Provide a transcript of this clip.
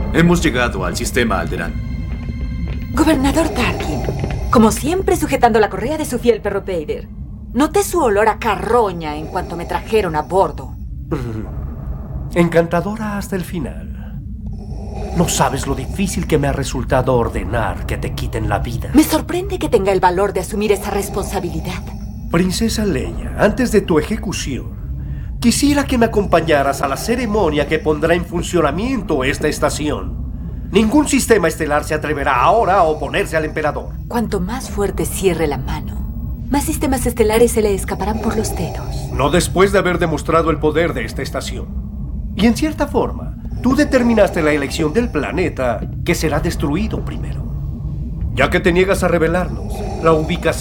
Hemos llegado al sistema Alderaan. Gobernador Tarkin, como siempre sujetando la correa de su fiel perro Vader. Noté su olor a carroña en cuanto me trajeron a bordo. Encantadora hasta el final. No sabes lo difícil que me ha resultado ordenar que te quiten la vida. Me sorprende que tenga el valor de asumir esa responsabilidad. Princesa Leia, antes de tu ejecución, quisiera que me acompañaras a la ceremonia que pondrá en funcionamiento esta estación. Ningún sistema estelar se atreverá ahora a oponerse al emperador. Cuanto más fuerte cierre la mano, más sistemas estelares se le escaparán por los dedos. No después de haber demostrado el poder de esta estación. Y en cierta forma, tú determinaste la elección del planeta que será destruido primero. Ya que te niegas a revelarnos la ubicación